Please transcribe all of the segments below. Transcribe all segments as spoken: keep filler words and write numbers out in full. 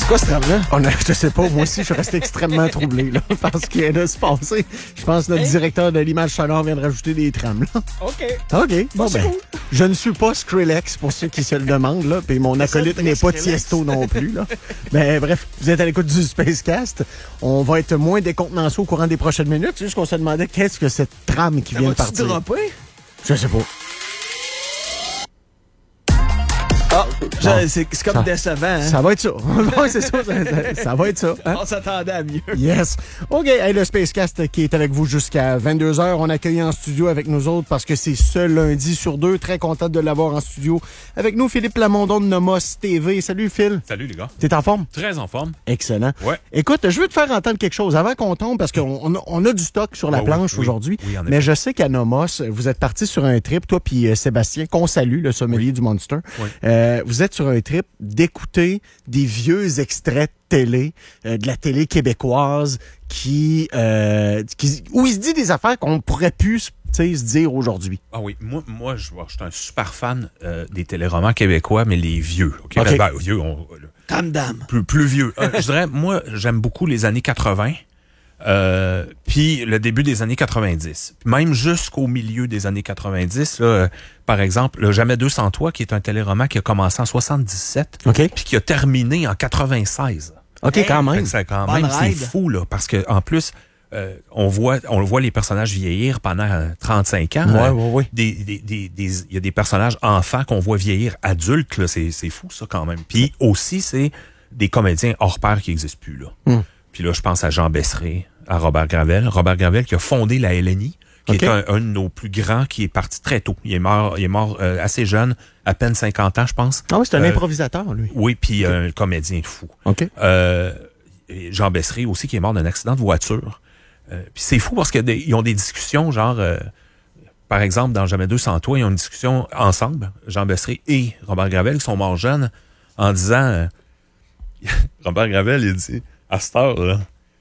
C'est quoi ce drame-là? On a, je sais pas, moi aussi, je suis resté extrêmement troublé, là, parce qu'il vient de se passer. Je pense que notre hey. directeur de l'image sonore vient de rajouter des trames, là. OK. OK. Bon, ben, cool. je ne suis pas Skrillex, pour ceux qui se le demandent, là, puis mon acolyte n'est pas Tiesto non plus, là. Ben, bref, vous êtes à l'écoute du Spacecast. On va être moins décontenancés au courant des prochaines minutes. C'est juste qu'on se demandait qu'est-ce que cette trame qui Ça vient de partir. dropper? Je sais pas. Ah, Bon. c'est, c'est comme ça, décevant. Hein? Ça va être ça. Oui, c'est ça, ça. Ça, ça va être ça. Hein? On s'attendait à mieux. Yes. OK. Hey, le Spacecast qui est avec vous jusqu'à vingt-deux heures. On accueille en studio avec nous autres parce que c'est ce lundi sur deux. Très content de l'avoir en studio. Avec nous, Philippe Lamondon de Nomos T V. Salut, Phil. Salut, les gars. T'es en forme? Très en forme. Excellent. Ouais. Écoute, je veux te faire entendre quelque chose avant qu'on tombe parce qu'on on a, on a du stock sur la oh, planche oui, aujourd'hui. Oui, oui, mais je sais qu'à Nomos, vous êtes partis sur un trip, toi puis euh, Sébastien, qu'on salue, le sommelier oui. du Monster. Oui. Euh, vous êtes sur un trip d'écouter des vieux extraits de télé, euh, de la télé québécoise, qui, euh, qui où il se dit des affaires qu'on pourrait plus se dire aujourd'hui. Ah oui, moi, moi je, je suis un super fan euh, des téléromans québécois, mais les vieux. OK? okay. Ben, vieux, on, Tam dame. Plus, plus vieux. Euh, je dirais, moi, j'aime beaucoup les années quatre-vingts. Euh, puis le début des années quatre-vingt-dix. Même jusqu'au milieu des années quatre-vingt-dix, là, euh, par exemple, le Jamais deux sans toi, qui est un téléroman qui a commencé en soixante-dix-sept, okay. puis qui a terminé en quatre-vingt-seize. OK, hey, quand même. Ça, quand même, c'est fou, là, parce que en plus, euh, on voit on voit les personnages vieillir pendant trente-cinq ans. Ouais, euh, ouais, ouais. Des, des, des, des, il y a des personnages enfants qu'on voit vieillir adultes, là, c'est, c'est fou, ça, quand même. Puis aussi, c'est des comédiens hors pair qui n'existent plus, là. Mm. Puis là, je pense à Jean Besseret, à Robert Gravel. Robert Gravel qui a fondé la L N I, qui okay. est un, un de nos plus grands, qui est parti très tôt. Il est mort, il est mort euh, assez jeune, à peine cinquante ans, je pense. Ah oui, c'est un euh, improvisateur, lui. Oui, puis okay. un comédien fou. OK. Euh, Jean Besseret aussi, qui est mort d'un accident de voiture. Euh, puis c'est fou parce qu'ils ont des discussions, genre... Euh, par exemple, dans Jamais deux sans toi, ils ont une discussion ensemble, Jean Besseret et Robert Gravel, qui sont morts jeunes, en disant... Euh, Robert Gravel, il dit... À cette heure, là,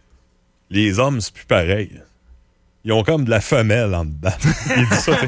les hommes, c'est plus pareil. Ils ont comme de la femelle en dedans. Il dit ça.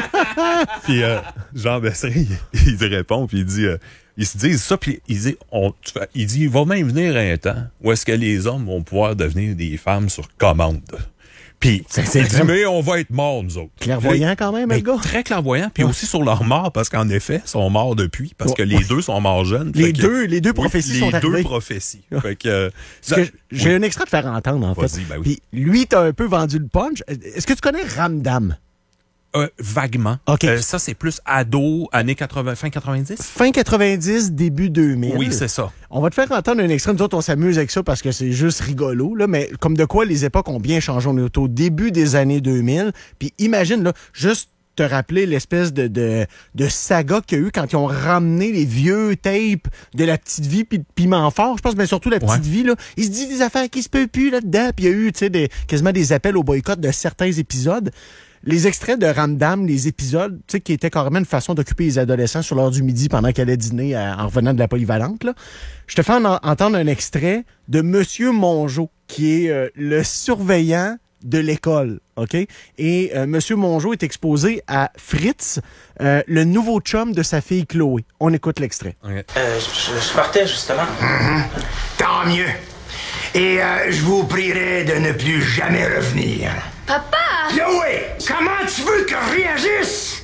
Puis euh, Jean Besseret, il, il répond, puis il dit... Euh, ils se disent ça, puis il dit, on, il dit, il va même venir un temps où est-ce que les hommes vont pouvoir devenir des femmes sur commande. Puis, c'est, c'est il dit, mais on va être morts, nous autres. Clairvoyant quand même, le gars. Très clairvoyant, puis ouais. aussi sur leur mort, parce qu'en effet, ils sont morts depuis, parce ouais. que les deux sont morts jeunes. Les deux, que, les deux prophéties oui, sont les arrivées. Les deux prophéties. Fait que, euh, ça, que j'ai oui. un extrait de faire entendre, en fait. Vas-y, ben oui. Puis lui, t'as un peu vendu le punch. Est-ce que tu connais Ramdam? Euh, vaguement. Okay. Euh, ça, c'est plus ado, années quatre-vingts, fin quatre-vingt-dix? Fin quatre-vingt-dix, début deux mille. Oui, c'est ça. On va te faire entendre un extrait. Nous autres, on s'amuse avec ça parce que c'est juste rigolo, là. Mais comme de quoi les époques ont bien changé. On est au début des années deux mille. Puis imagine, là, juste te rappeler l'espèce de, de, de saga qu'il y a eu quand ils ont ramené les vieux tapes de La Petite Vie puis de Piment Fort. Je pense, mais surtout La Petite ouais. Vie, là. Il se dit des affaires qui se peuvent plus là-dedans. Puis il y a eu, tu sais, des, quasiment des appels au boycott de certains épisodes. Les extraits de Ramdam, les épisodes, tu sais, qui étaient carrément une façon d'occuper les adolescents sur l'heure du midi pendant qu'elle allait dîner à, en revenant de la polyvalente, là. Je te fais en, entendre un extrait de Monsieur Mongeau, qui est euh, le surveillant de l'école, OK? Et euh, Monsieur Mongeau est exposé à Fritz, euh, le nouveau chum de sa fille Chloé. On écoute l'extrait. Okay. Euh, je, je partais, justement. Mm-hmm. Tant mieux. Et euh, je vous prierai de ne plus jamais revenir. Papa! Chloé, comment tu veux que je réagisse?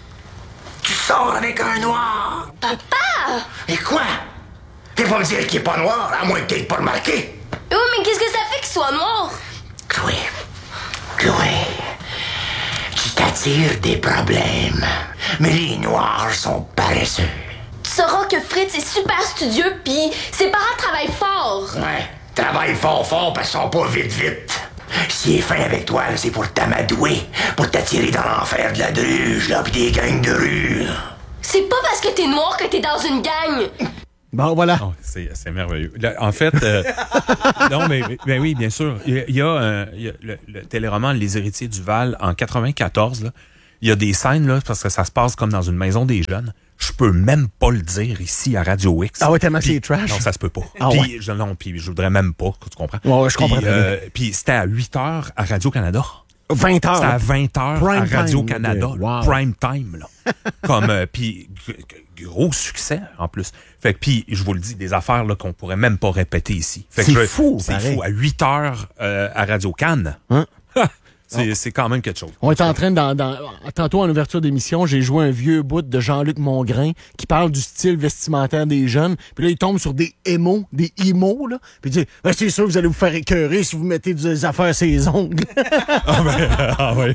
Tu sors avec un noir. Papa! Et quoi? T'es pas me dire qu'il est pas noir, à moins que t'aies pas remarqué. Oui, mais qu'est-ce que ça fait qu'il soit noir? Chloé, Chloé, tu t'attires des problèmes. Mais les noirs sont paresseux. Tu sauras que Fritz est super studieux, pis ses parents travaillent fort. Ouais, travaillent fort fort parce qu'ils sont pas vite vite. S'il est fin avec toi, c'est pour t'amadouer, pour t'attirer dans l'enfer de la druge, là, pis des gangs de rue. C'est pas parce que t'es noir que t'es dans une gang. Bon, voilà. Oh, c'est, c'est merveilleux. Là, en fait, euh, non, mais, mais oui, bien sûr. Il y a, euh, il y a le, le téléroman Les Héritiers du Val en quatre-vingt-quatorze, là. Il y a des scènes, là, parce que ça se passe comme dans une maison des jeunes. Je peux même pas le dire ici à Radio X. Ah ouais, tellement c'est trash? Non, ça se peut pas. Ah puis, ouais. je, non, puis je voudrais même pas, tu comprends? Ouais, je comprends. Puis, euh, puis c'était à huit heures à Radio-Canada. vingt heures. C'était à vingt heures Prime à Radio-Canada. time, wow. Prime time, là. Comme, euh, puis g- g- gros succès, en plus. Fait que, puis, je vous le dis, des affaires là qu'on pourrait même pas répéter ici. Fait que C'est je- fou, C'est pareil. fou. À huit heures euh, à Radio-Can. Hein? c'est, c'est quand même quelque chose. On est en train, dans, dans, tantôt en ouverture d'émission, j'ai joué un vieux bout de Jean-Luc Mongrain qui parle du style vestimentaire des jeunes. Puis là, il tombe sur des émos, des imos, là. Puis il dit, ben, c'est sûr, vous allez vous faire écœurer si vous mettez des affaires à ses ongles. Ah, ben, ah oui.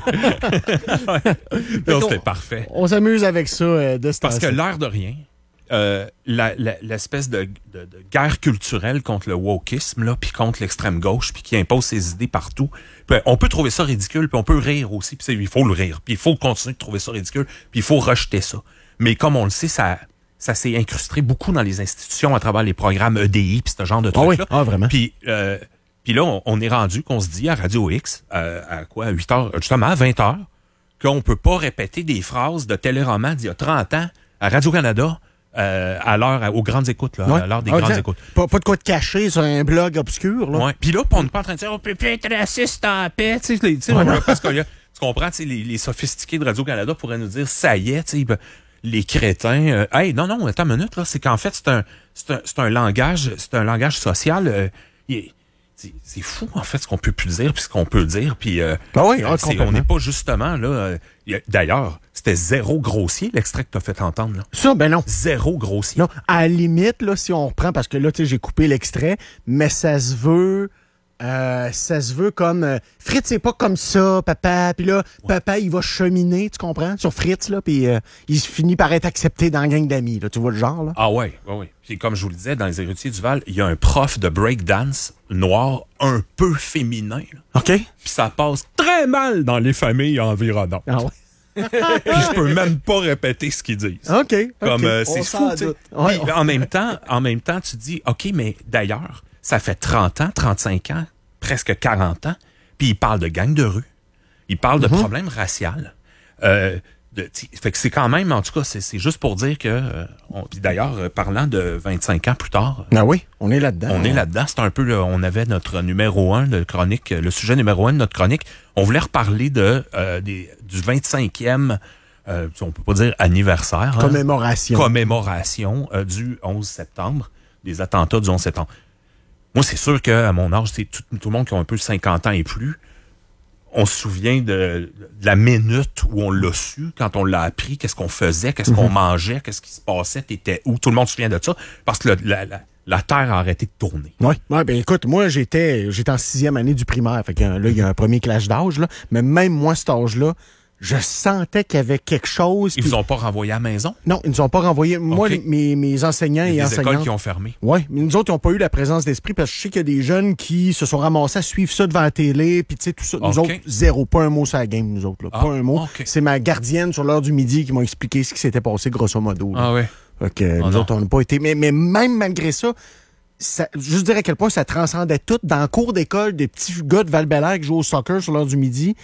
Non, c'était parfait. On s'amuse avec ça euh, de ce Parce que temps-ci. l'air de rien, euh, la, la- l'espèce de, de- de guerre culturelle contre le wokisme, là, puis contre l'extrême gauche, puis qui impose ses idées partout, puis on peut trouver ça ridicule, puis on peut rire aussi, puis c'est- il faut le rire, puis il faut continuer de trouver ça ridicule, puis il faut rejeter ça. Mais comme on le sait, ça, ça s'est incrusté beaucoup dans les institutions à travers les programmes E D I, puis ce genre de Ah oui, trucs-là. ah, vraiment. Puis, euh, puis là, on, on est rendu qu'on se dit à Radio X, euh, à quoi, à huit heures, justement, à vingt heures, qu'on peut pas répéter des phrases de téléroman d'il y a trente ans à Radio-Canada, euh, à l'heure, aux grandes écoutes, là, Ouais. à l'heure des Ah, grandes exact. écoutes. Pas, pas de quoi te cacher sur un blog obscur, là. Ouais. Puis là, on n'est pas en train de dire, on peut plus être raciste en paix, tu sais, les- tu sais, Ouais, non. parce que là, tu comprends, tu sais, les, les sophistiqués de Radio-Canada pourraient nous dire, ça y est, tu sais, ben, les crétins, euh, hey, non, non, attends une minute, là, c'est qu'en fait, c'est un, c'est un, c'est un langage, c'est un langage social, euh, il est- c'est, c'est fou, en fait, ce qu'on peut plus dire, puis ce qu'on peut dire, puis euh, Ben oui, euh, ah, c'est- complètement. on n'est pas justement, là, euh, y a- d'ailleurs, c'était zéro grossier, l'extrait que t'as fait entendre, là. Ça, ben non. Zéro grossier. Non, à la limite, là, si on reprend, parce que là, tu sais, j'ai coupé l'extrait, mais ça se veut, euh, ça se veut comme, euh, Fritz, c'est pas comme ça, papa, puis là, papa, il va cheminer, tu comprends, sur Fritz, là, puis euh, il finit par être accepté dans la gang d'amis, là, tu vois le genre, là? Ah ouais, ouais, ouais. Puis comme je vous le disais, dans les héritiers du Val, il y a un prof de breakdance noir un peu féminin, là. OK? Puis ça passe très mal dans les familles environnantes. Ah ouais. Puis je peux même pas répéter ce qu'ils disent. OK. Comme OK. euh, On c'est s'en fou, tu sais. doute. Ouais, Puis, en même temps, en même temps, tu dis OK, mais d'ailleurs, ça fait trente ans, trente-cinq ans, presque quarante ans, puis il parle de gang de rue. Il parle de problèmes raciaux. Euh, de, t'sais, fait que c'est quand même, en tout cas, c'est, c'est juste pour dire que, euh, on- puis d'ailleurs, euh, parlant de vingt-cinq ans plus tard, Ah oui, on est là-dedans. on est là-dedans. C'est un peu, le- on avait notre numéro un de chronique, le sujet numéro un de notre chronique. On voulait reparler de euh, des, du vingt-cinquième, euh, on peut pas dire anniversaire, hein, Commémoration. commémoration euh, du onze septembre, des attentats du onze septembre. Moi, c'est sûr qu'à mon âge, c'est tout, tout le monde qui a un peu cinquante ans et plus, on se souvient de, de la minute où on l'a su, quand on l'a appris, qu'est-ce qu'on faisait, qu'est-ce qu'on mangeait, qu'est-ce qui se passait, t'étais où. Tout le monde se souvient de ça, parce que le- la, la, la Terre a arrêté de tourner. Oui, ouais, ben écoute, moi j'étais j'étais en sixième année du primaire, fait que euh, là il y a un premier clash d'âge là, mais même moi cet âge-là, je sentais qu'il y avait quelque chose. Ils puis- vous ont pas renvoyé à la maison? Non, ils nous ont pas renvoyé. Moi, Ok. les- mes, mes enseignants Il y et a des écoles enseignantes. qui ont fermé. Oui, mais nous autres, ils n'ont pas eu la présence d'esprit parce que je sais qu'il y a des jeunes qui se sont ramassés à suivre ça devant la télé, puis tu sais, tout ça. Nous Ok. autres, zéro, pas un mot sur la game, nous autres. Là, Ah, pas un mot. ok. C'est ma gardienne sur l'heure du midi qui m'a expliqué ce qui s'était passé, grosso modo. là. Ah ouais. Fait que, euh, Ah nous non. autres, on n'a pas été. Mais, mais même malgré ça, ça, juste dire à quel point ça transcendait tout. Dans le cours d'école, des petits gars de Val-Bélair qui jouent au soccer sur l'heure du midi.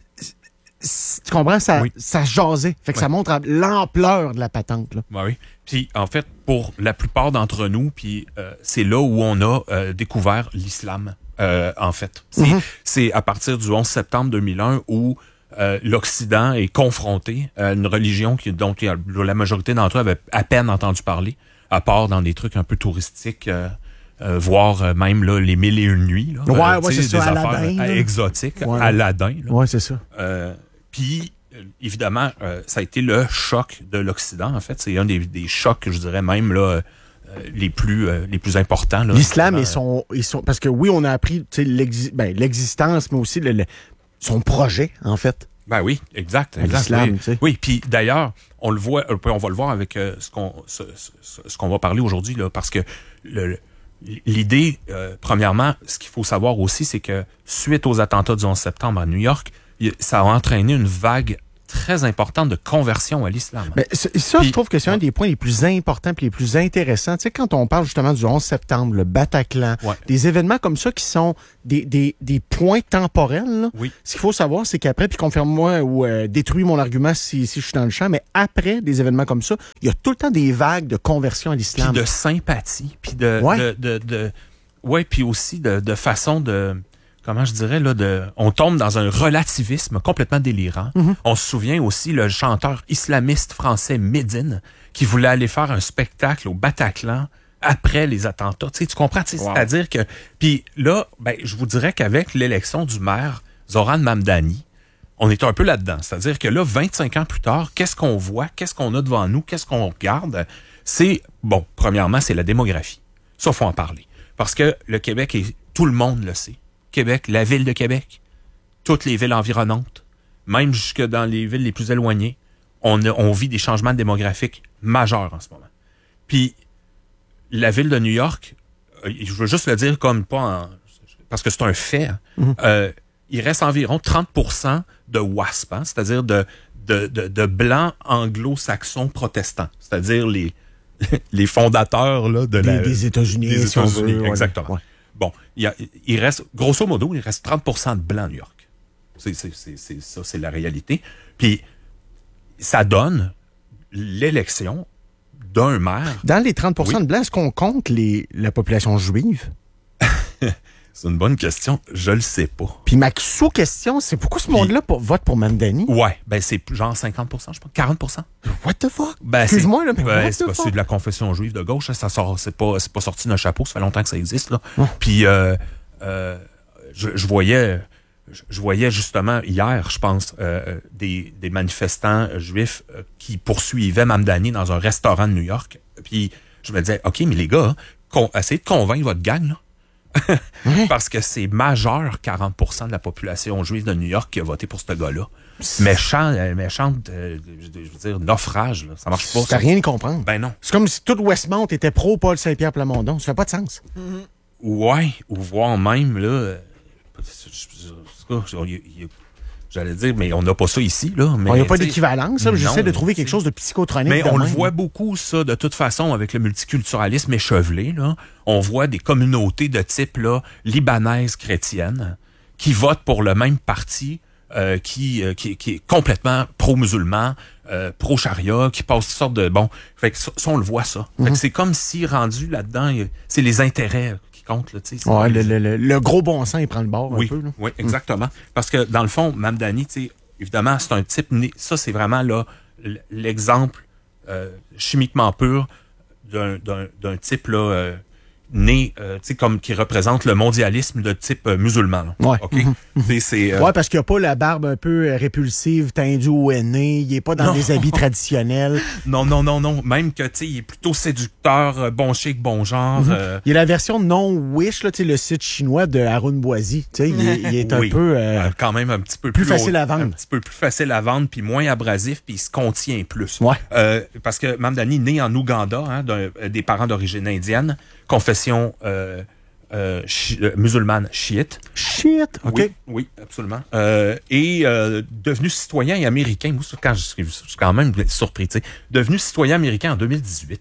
c- Tu comprends? Ça, Oui. ça jasait. Fait que ça montre l'ampleur de la patente. Là. Ouais, oui. Puis en fait, pour la plupart d'entre nous, puis euh, c'est là où on a euh, découvert l'islam. Euh, en fait, c'est, Mhm. c'est à partir du onze septembre deux mille un où euh, l'Occident est confronté à une religion qui, dont il y a- la majorité d'entre eux avaient à peine entendu parler, à part dans des trucs un peu touristiques, euh, euh, voire euh, même là, les mille et une nuits. Là, Ouais, tu ouais, sais, c'est ça, des affaires Aladdin, euh, là. exotiques, Ouais. Aladdin. Là. Ouais, c'est ça. Euh, Puis, euh, évidemment, euh, ça a été le choc de l'Occident, en fait. C'est un des, des chocs, je dirais même, là, euh, les, plus, euh, les plus importants. Là, L'islam Vraiment, et son, et son. Parce que oui, on a appris tu sais, l'exi- ben, l'existence, mais aussi le, le- son projet, en fait. Ben oui, exact. exact L'islam, oui, tu sais. oui, puis d'ailleurs, on le voit, euh, on va le voir avec euh, ce qu'on ce, ce- ce qu'on va parler aujourd'hui, là, parce que le, le- l'idée, euh, premièrement, ce qu'il faut savoir aussi, c'est que suite aux attentats du onze septembre à New York, il- ça a entraîné une vague très importante de conversion à l'islam. Ben, c'est- ça, Puis- je trouve que c'est un des points les plus importants et les plus intéressants. Tu sais, quand on parle justement du onze septembre, le Bataclan, Ouais. des événements comme ça qui sont des, des, des points temporels, là, Oui. ce qu'il faut savoir, c'est qu'après, puis confirme-moi ou euh, détruis mon argument si, si je suis dans le champ, mais après des événements comme ça, il y a tout le temps des vagues de conversion à Puis l'islam. de sympathie, puis de, Ouais. de, de, de- ouais, puis aussi de, de façon de, comment je dirais, là, de, on tombe dans un relativisme complètement délirant. Mm-hmm. On se souvient aussi le chanteur islamiste français Médine qui voulait aller faire un spectacle au Bataclan après les attentats. Tu sais, tu comprends? Tu sais, wow. C'est-à-dire que... Puis là, ben, je vous dirais qu'avec l'élection du maire Zoran Mamdani, on est un peu là-dedans. C'est-à-dire que là, vingt-cinq ans plus tard, qu'est-ce qu'on voit? Qu'est-ce qu'on a devant nous? Qu'est-ce qu'on regarde? C'est, bon, premièrement, c'est la démographie. Ça, il faut en parler. Parce que le Québec, est, tout le monde le sait. Québec, la ville de Québec, toutes les villes environnantes, même jusque dans les villes les plus éloignées, on, a, on vit des changements démographiques majeurs en ce moment. Puis, la ville de New York, je veux juste le dire comme pas en... Parce que c'est un fait, hein, mm-hmm. euh, il reste environ trente pour cent de W A S P, hein, c'est-à-dire de, de, de, de blancs anglo-saxons protestants, c'est-à-dire les, les fondateurs là, de des, la, des États-Unis. Des si États-Unis, veut, exactement. Ouais. Bon, il, y a, il reste, grosso modo, il reste trente pour cent de blancs à New York. C'est, c'est, c'est, c'est, ça, c'est la réalité. Puis, ça donne l'élection d'un maire. Dans les trente pour cent oui. de blancs, est-ce qu'on compte les, la population juive? C'est une bonne question. Je le sais pas. Puis ma sous-question, c'est pourquoi ce monde-là pour, vote pour Mamdani? Ouais, ben c'est genre cinquante pour cent, je pense, quarante pour cent. What the fuck? Ben, excuse-moi, là, mais ben, what c'est, the pas, fuck? c'est de la confession juive de gauche, ça sort, c'est pas, c'est pas sorti d'un chapeau, ça fait longtemps que ça existe, là. Oh. Puis, euh, euh, je, je voyais, je voyais justement hier, je pense, euh, des, des manifestants juifs euh, qui poursuivaient Mamdani dans un restaurant de New York. Puis, je me disais, OK, mais les gars, con, essayez de convaincre votre gang, là. Parce que c'est majeur, quarante pour cent de la population juive de New York qui a voté pour ce gars-là. Méchant, méchant, euh, je veux dire, naufrage, là. Ça marche pas. T'as rien à comprendre. Ben non. C'est comme si tout Westmount était pro Paul Saint-Pierre Plamondon. Ça fait pas de sens. Mm-hmm. Ouais, ou voire même, là, j'allais dire, mais on n'a pas ça ici, là. Il n'y a pas d'équivalence, là. J'essaie de trouver quelque chose de psychotronique. Mais on même. le voit beaucoup, ça, de toute façon, avec le multiculturalisme échevelé, là. On voit des communautés de type, là, libanaise chrétienne, qui votent pour le même parti, euh, qui, euh, qui, qui est complètement pro-musulman, euh, pro-charia, qui passe toutes sortes de, bon, fait que ça, ça on le voit, ça. Mm-hmm. Fait que c'est comme si, rendu là-dedans, c'est les intérêts compte. Là, ouais, le, le, le gros bon sens, il prend le bord oui, un peu. Là. Oui, exactement. Mm. Parce que, dans le fond, Mamdani, évidemment, c'est un type né. Ça, c'est vraiment là l'exemple euh, chimiquement pur d'un, d'un, d'un type là, euh, né, euh, tu sais, comme qui représente le mondialisme de type euh, musulman. Là. Ouais. OK? Mm-hmm. c'est, euh... ouais, parce qu'il n'a pas la barbe un peu répulsive, tendue au nez, il n'est pas dans non. des habits traditionnels. Non, non, non, non. Même que, tu sais, il est plutôt séducteur, euh, bon chic, bon genre. Mm-hmm. Euh... Il y a la version non-Wish, là, tu sais, le site chinois de Haroun Boisy. Tu sais, il, il est un oui. peu... Euh, quand même un petit peu plus, plus facile haut, à vendre. Un petit peu plus facile à vendre, puis moins abrasif, puis il se contient plus. Ouais. Euh, parce que Mamdani, né en Ouganda, hein, d'un, des parents d'origine indienne, confession euh, euh, chi- euh, musulmane chiite. Chiite, OK. Oui, oui absolument. Euh, et euh, devenu citoyen et américain. Moi, quand je, je suis quand même surpris, tu sais. Devenu citoyen américain en deux mille dix-huit.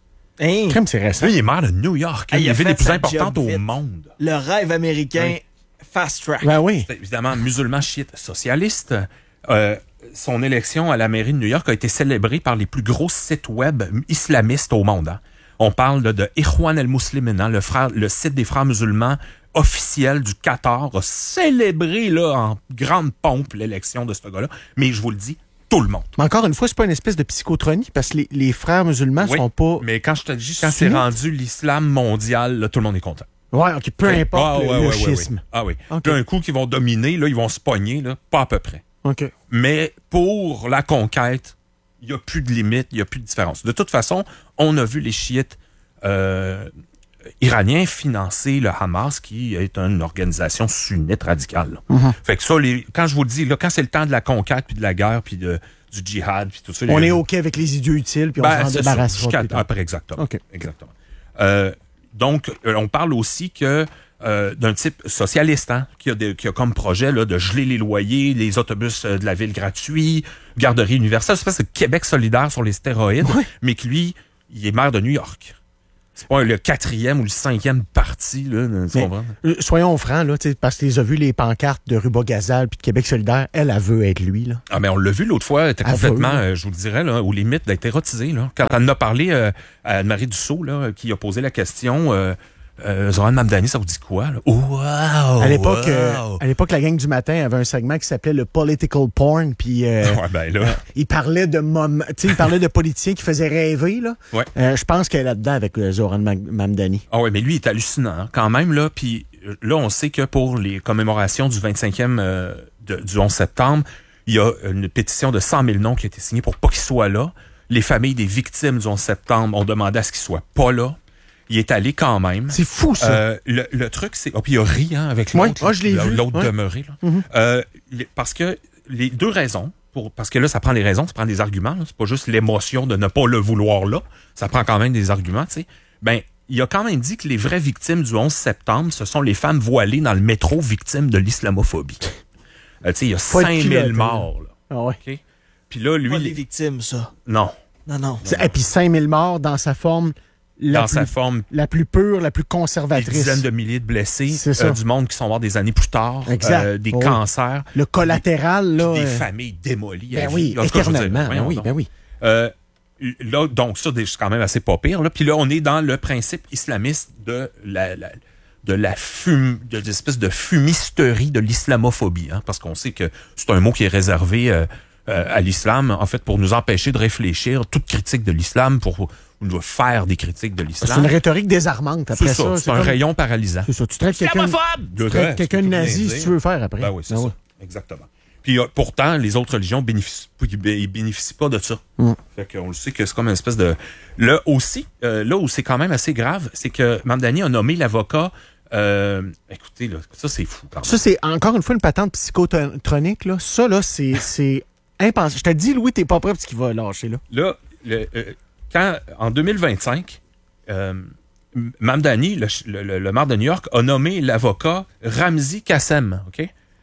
Hey. Comme c'est récent. Lui, il est maire de New York, hey, une des villes les plus importantes au vite. monde. Le rêve américain, oui. Fast track. Ben oui. C'est évidemment musulman chiite socialiste. Euh, son élection à la mairie de New York a été célébrée par les plus gros sites web islamistes au monde. Hein. On parle de, de Ikhwan el-Muslimin, hein, le, frère, le site des frères musulmans officiel du Qatar, a célébré là, en grande pompe l'élection de ce gars-là. Mais je vous le dis, tout le monde. Mais encore une fois, c'est pas une espèce de psychotronie parce que les, les frères musulmans oui, sont pas... mais quand je te dis, quand c'est rendu l'islam mondial, là, tout le monde est content. Ouais, OK, peu oui. importe ah, le, ouais, le ouais, schisme. Ouais, ouais. Ah oui. Okay. D'un coup qu'ils vont dominer, là, ils vont se pogner, là, pas à peu près. OK. Mais pour la conquête, il n'y a plus de limite, il n'y a plus de différence. De toute façon, on a vu les chiites euh, iraniens financer le Hamas, qui est une organisation sunnite radicale. Mm-hmm. Fait que ça, les, quand je vous dis, là, quand c'est le temps de la conquête, puis de la guerre, puis de, du djihad, puis tout ça... On les, est OK avec les idiots utiles, puis ben, on s'en débarrassera. Après, exactement. Okay. exactement. Euh, donc, on parle aussi que euh, d'un type socialiste, hein, qui, a de, qui a comme projet là, de geler les loyers, les autobus de la ville gratuits, garderie universelle. C'est parce que Québec solidaire sur les stéroïdes, oui. mais que lui, il est maire de New York. C'est pas le quatrième ou le cinquième parti, là. Mais, euh, soyons francs, là, parce que tu as vu les pancartes de Ruba Gazal puis de Québec solidaire, elle, elle veut être lui, là. Ah, mais on l'a vu l'autre fois, elle était elle complètement, veut, euh, je vous le dirais, là, aux limites d'être érotisée, là. Quand elle en a parlé euh, à Anne-Marie Dussault, là, qui a posé la question, euh, Euh, Zoran Mamdani, ça vous dit quoi? Là? Wow! À l'époque, wow. euh, à l'époque, la gang du matin avait un segment qui s'appelait le political porn, puis euh, ouais, ben là. euh, il parlait de mom... tu sais, il parlait de politiciens qui faisaient rêver là. Ouais. Euh, je pense qu'elle est là-dedans avec euh, Zoran Mam- Mamdani. Ah ouais, mais lui il est hallucinant hein, quand même là. Puis là, on sait que pour les commémorations du vingt-cinquième euh, de, du onze septembre, il y a une pétition de cent mille noms qui a été signée pour pas qu'il soit là. Les familles des victimes du onze septembre ont demandé à ce qu'il soit pas là. Il est allé quand même. C'est fou, ça. Euh, le, le truc, c'est... Oh, puis il a ri hein, avec Ouais. l'autre. Ah, je l'ai là, vu. L'autre Ouais. demeuré. Là. Mm-hmm. Euh, les- parce que les deux raisons, pour, parce que là, ça prend des raisons, ça prend des arguments. Là. C'est pas juste l'émotion de ne pas le vouloir là. Ça prend quand même des arguments, tu sais. Ben, il a quand même dit que les vraies victimes du onze septembre, ce sont les femmes voilées dans le métro victimes de l'islamophobie. Euh, tu sais, il y a Faut être cinq mille pilote, morts. Là. Ah ouais. OK? Puis là, lui... Pas les- les victimes, ça. Non. Non, non. C'est- Et puis cinq mille morts dans sa forme la, Dans plus, sa forme... la plus pure, la plus Des conservatrice. dizaines de milliers de blessés, C'est ça. euh, du monde qui sont morts des années plus tard, Exact. euh, des Oh. cancers, Le collatéral, là. des euh, familles démolies. à Ben vie. oui, En tout cas, je veux dire, éternellement. Ben voyons oui, donc. ben oui. Euh, là, donc ça, c'est quand même assez pas pire. Là. Puis là, on est dans le principe islamiste de la, la de la fume, de l'espèce de fumisterie de l'islamophobie, hein, parce qu'on sait que c'est un mot qui est réservé euh, euh, à l'islam, en fait, pour nous empêcher de réfléchir toute critique de l'islam, pour nous faire des critiques de l'islam. C'est une rhétorique désarmante après C'est ça. ça, c'est un comme- rayon paralysant. C'est ça. Tu traites quelqu'un Islamophobe! tu traites quelqu'un de nazi si tu veux le faire après. Ben oui, c'est Ben ça. oui. Exactement. Puis euh, pourtant, les autres religions bénéficient, ils bénéficient pas de ça. Mm. Fait qu'on le sait que c'est comme une espèce de... Là aussi, euh, là où c'est quand même assez grave, c'est que Mamdani a nommé l'avocat... Euh, écoutez, là, ça c'est fou quand même. Ça, c'est encore une fois une patente psychotronique. Là. Ça, là, c'est, c'est impensable. Je te dis, Louis, t'es pas prêt parce qu'il va lâcher. Là. Là, le, euh, quand, en deux mille vingt-cinq, euh, Mamdani, le, le, le maire de New York, a nommé l'avocat Ramzi Kassem, OK?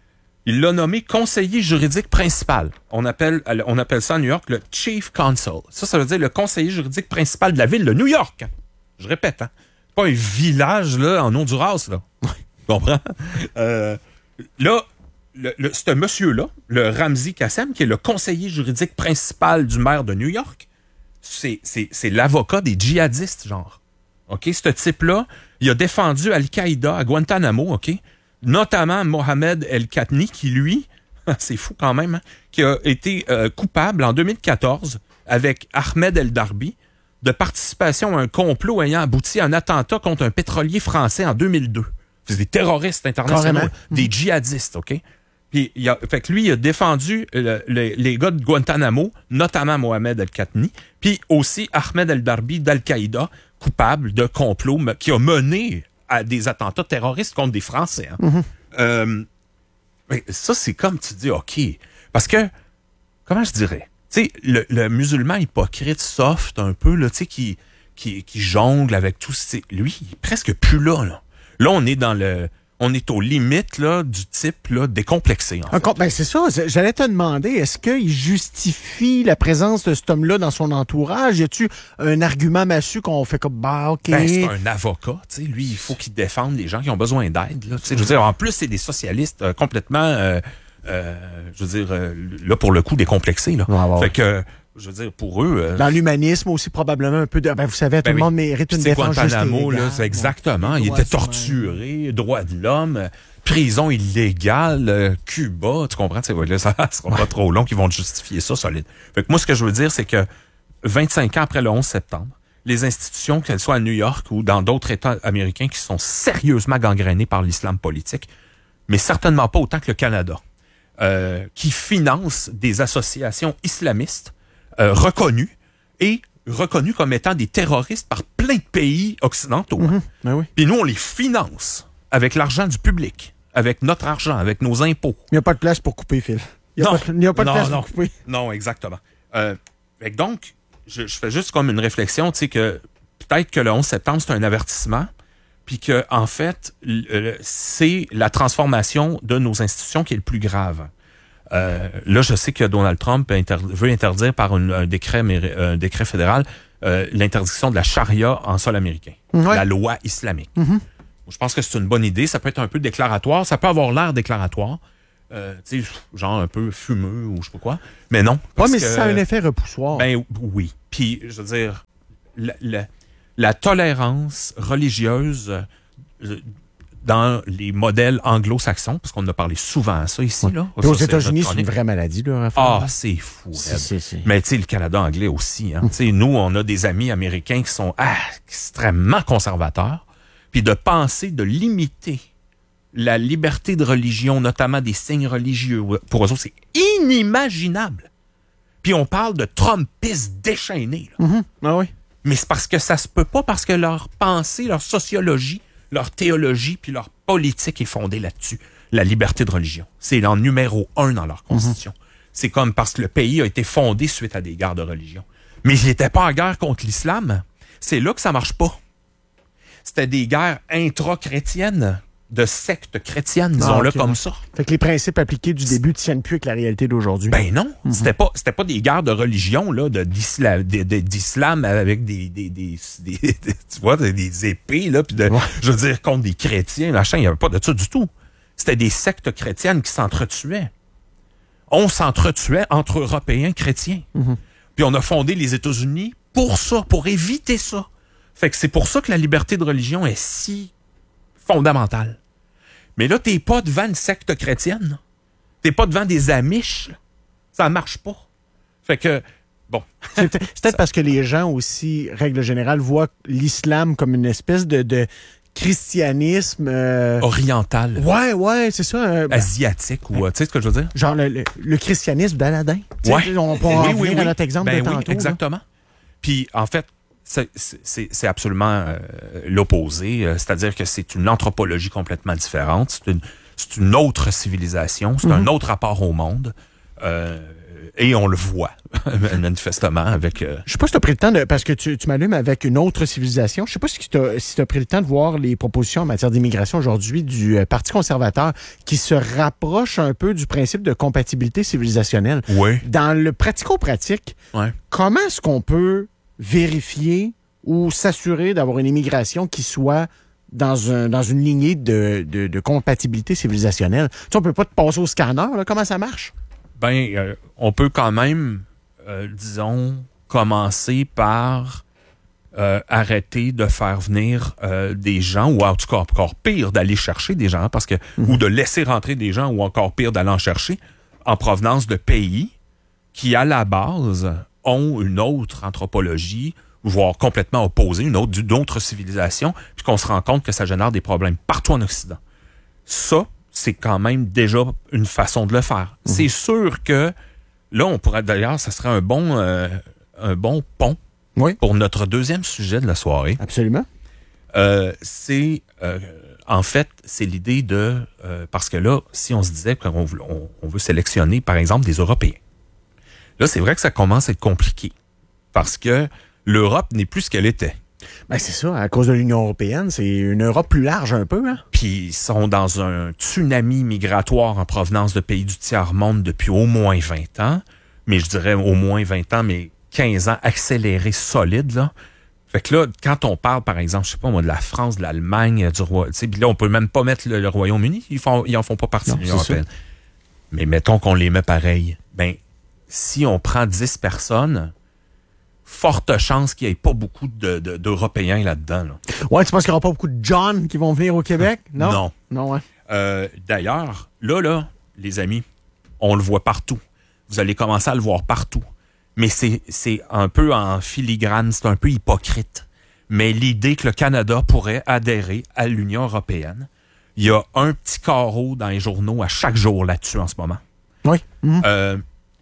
Il l'a nommé conseiller juridique principal. On appelle, on appelle ça à New York le Chief Counsel. Ça, ça veut dire le conseiller juridique principal de la ville de New York. Je répète, hein? Pas un village là en Honduras, là. Tu comprends? Euh, là, le, le, ce monsieur-là, le Ramzi Kassem, qui est le conseiller juridique principal du maire de New York, c'est, c'est, c'est l'avocat des djihadistes, genre. OK? Ce type-là, il a défendu Al-Qaïda à Guantanamo, OK? Notamment Mohamed El-Khatni, qui, lui, c'est fou quand même, hein, qui a été euh, coupable en deux mille quatorze avec Ahmed El-Darbi de participation à un complot ayant abouti à un attentat contre un pétrolier français en deux mille deux. C'est des terroristes internationaux, Carrément. des djihadistes, OK? Puis, il a, fait que lui, il a défendu le, le, les gars de Guantanamo, notamment Mohamed El-Khatni, puis aussi Ahmed El-Darbi d'Al-Qaïda, coupable de complot qui a mené à des attentats terroristes contre des Français. Hein. Mm-hmm. Euh, mais ça, c'est comme tu dis, OK. Parce que, comment je dirais? Tu sais, le, le musulman hypocrite, soft, un peu, là, tu sais, qui, qui, qui jongle avec tout, c'est, lui, il est presque plus là, là. Là, on est dans le... On est aux limites là, du type là, décomplexé. En fait. Encore, ben c'est ça. J'allais te demander, est-ce qu'il justifie la présence de cet homme-là dans son entourage? Y a-tu un argument massu qu'on fait comme, bah, OK. Ben, c'est un avocat. Tu sais, lui, il faut qu'il défende les gens qui ont besoin d'aide. Là. Tu sais, je veux dire, en plus, c'est des socialistes euh, complètement, euh, euh, je veux dire, euh, là, pour le coup, décomplexés. Là. Ouais, ouais, fait que, je veux dire, pour eux... Euh, Dans l'humanisme aussi, probablement un peu de... Ben, vous savez, tout ben le oui. monde mérite une Puis, défense juste et Guantanamo, là, égale. c'est exactement. Ouais. Il Droits était humains. torturé, droits de l'homme, euh, prison illégale, euh, Cuba, tu comprends? Tu sais, ouais, là, ça sera pas trop long qu'ils vont te justifier ça solide. Fait que moi, ce que je veux dire, c'est que vingt-cinq ans après le onze septembre, les institutions, qu'elles soient à New York ou dans d'autres États américains qui sont sérieusement gangrénés par l'islam politique, mais certainement pas autant que le Canada, euh, qui financent des associations islamistes euh, reconnues et reconnues comme étant des terroristes par plein de pays occidentaux. Mhm. Ben oui. Puis nous, on les finance avec l'argent du public, avec notre argent, avec nos impôts. Il n'y a pas de place pour couper, Phil. Il n'y a, Non. pas de- il y a pas de Non, place non. pour couper. Non, exactement. Euh, fait que donc, je, je fais juste comme une réflexion, tu sais, que peut-être que le onze septembre, c'est un avertissement, puis que en fait, l- l- c'est la transformation de nos institutions qui est le plus grave. Euh, là, je sais que Donald Trump inter- veut interdire par une- un, décret, méri- un décret fédéral euh, l'interdiction de la charia en sol américain, Ouais. la loi islamique. Mhm. Je pense que c'est une bonne idée. Ça peut être un peu déclaratoire. Ça peut avoir l'air déclaratoire. Euh, tu sais, genre un peu fumeux ou je sais pas quoi. Mais non. Oui, parce mais que- ça a un effet repoussoir. Ben oui. Puis, je veux dire, la, la, la tolérance religieuse dans les modèles anglo-saxons, parce qu'on a parlé souvent à ça ici. Là. Puis aux Ça, c'est États-Unis, notre c'est une chronique. vraie maladie, là, Raphaël. Ah, c'est fou. C'est- Ed. c'est- c'est- Mais tu sais, le Canada anglais aussi. Hein. Tu sais, nous, on a des amis américains qui sont ah, extrêmement conservateurs. Puis de penser de limiter la liberté de religion, notamment des signes religieux, pour eux autres, c'est inimaginable. Puis on parle de Trumpistes déchaînés. Là. Mhm. Ah oui. Mais c'est parce que ça se peut pas, parce que leur pensée, leur sociologie, leur théologie, puis leur politique est fondée là-dessus. La liberté de religion. C'est en numéro un dans leur constitution. Mm-hmm. C'est comme parce que le pays a été fondé suite à des guerres de religion. Mais ils n'étaient pas en guerre contre l'islam. C'est là que ça marche pas. C'était des guerres intra-chrétiennes, de sectes chrétiennes, disons-le ok. comme ça. Fait que les principes appliqués du début tiennent plus avec la réalité d'aujourd'hui. Ben non, c'était pas c'était pas des guerres de religion là, de d'islam, de- de- d'islam avec des des, des, des- des- tu vois des, des épées là, puis de Ouais. je veux dire contre des chrétiens, machin, il y avait pas de ça du tout. C'était des sectes chrétiennes qui s'entretuaient. On s'entretuait entre Européens chrétiens. Puis on a fondé les États-Unis pour ça, pour éviter ça. Fait que c'est pour ça que la liberté de religion est si fondamentale. Mais là, t'es pas devant une secte chrétienne. T'es pas devant des Amish. Là. Ça marche pas. Fait que, bon. C'est peut- c'est peut-être parce que les gens aussi, règle générale, voient l'islam comme une espèce de, de christianisme. euh, Oriental, Ouais, ouais, c'est ça. euh, ben, asiatique, ou, euh, tu sais ce que je veux dire? genre le, le- le christianisme d'Aladin. Tu sais, Ouais. On peut en revenir à notre exemple Ben de oui, tantôt. là. exactement. Puis, en fait, c'est- c'est c'est absolument euh, l'opposé. Euh, C'est-à-dire que c'est une anthropologie complètement différente. C'est une, c'est une autre civilisation. C'est un autre rapport au monde. Euh, et on le voit, manifestement, avec... euh, Je sais pas si tu as pris le temps de. Parce que tu, tu m'allumes avec une autre civilisation. Je sais pas si tu as, si t'as pris le temps de voir les propositions en matière d'immigration aujourd'hui du euh, Parti conservateur qui se rapproche un peu du principe de compatibilité civilisationnelle. Oui. Dans le pratico-pratique, Ouais. comment est-ce qu'on peut vérifier ou s'assurer d'avoir une immigration qui soit dans, un, dans une lignée de, de, de compatibilité civilisationnelle? Tu sais, on peut pas te passer au scanner, là. Comment ça marche? Ben, euh, on peut quand même, euh, disons, commencer par euh, arrêter de faire venir euh, des gens, ou en tout cas encore pire, d'aller chercher des gens, parce que ou de laisser rentrer des gens, ou encore pire, d'aller en chercher en provenance de pays qui, à la base, ont une autre anthropologie, voire complètement opposée, une autre, d'une autre civilisation, puis qu'on se rend compte que ça génère des problèmes partout en Occident. Ça, c'est quand même déjà une façon de le faire. Mhm. C'est sûr que là, on pourrait d'ailleurs, ça serait un bon, euh, un bon pont Oui. pour notre deuxième sujet de la soirée. Absolument. Euh, c'est euh, en fait, c'est l'idée de euh, parce que là, si on se disait qu'on veut, on, on veut sélectionner, par exemple, des Européens. Là, c'est vrai que ça commence à être compliqué parce que l'Europe n'est plus ce qu'elle était. Ben c'est ça, à cause de l'Union européenne, c'est une Europe plus large un peu, hein? Puis ils sont dans un tsunami migratoire en provenance de pays du tiers-monde depuis au moins vingt ans. Mais je dirais au moins vingt ans, mais quinze ans accélérés solides, là. Fait que là, quand on parle, par exemple, je sais pas moi, de la France, de l'Allemagne, du Roi... Tu sais, puis là, on peut même pas mettre le, le Royaume-Uni. Ils font, ils en font pas partie Non, de l'Union c'est européenne. Mais mettons qu'on les met pareil. Ben, si on prend dix personnes, forte chance qu'il n'y ait pas beaucoup de, de, d'Européens là-dedans, là. Ouais, tu penses qu'il n'y aura pas beaucoup de John qui vont venir au Québec? Non? Non. Non, ouais. Euh, d'ailleurs, là, là, les amis, on le voit partout. Vous allez commencer à le voir partout. Mais c'est, c'est un peu en filigrane, c'est un peu hypocrite. Mais l'idée que le Canada pourrait adhérer à l'Union européenne, il y a un petit carreau dans les journaux à chaque jour là-dessus en ce moment. Oui. Mhm. Euh,